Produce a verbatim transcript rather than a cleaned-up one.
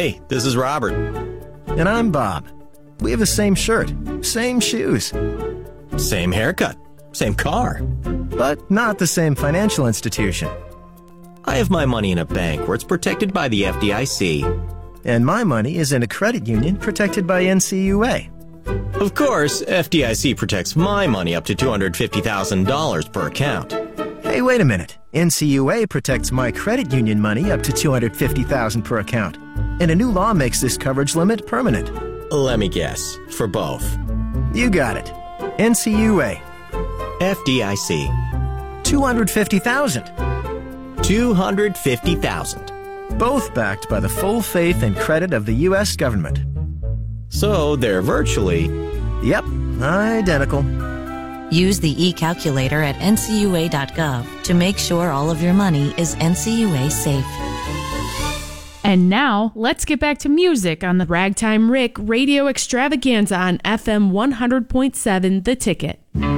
Hey, this is Robert. And I'm Bob. We have the same shirt, same shoes. Same haircut, same car. But not the same financial institution. I have my money in a bank where it's protected by the F D I C. And my money is in a credit union protected by N C U A. Of course, F D I C protects my money up to two hundred fifty thousand dollars per account. Hey, wait a minute. N C U A protects my credit union money up to two hundred fifty thousand dollars per account. And a new law makes this coverage limit permanent. Let me guess, for both. You got it. N C U A. F D I C. two hundred fifty thousand dollars. two hundred fifty thousand dollars. Both backed by the full faith and credit of the U S government. So they're virtually... Yep, identical. Use the e-calculator at N C U A dot gov to make sure all of your money is N C U A safe. And now, let's get back to music on the Ragtime Rick Radio Extravaganza on F M one hundred point seven The Ticket.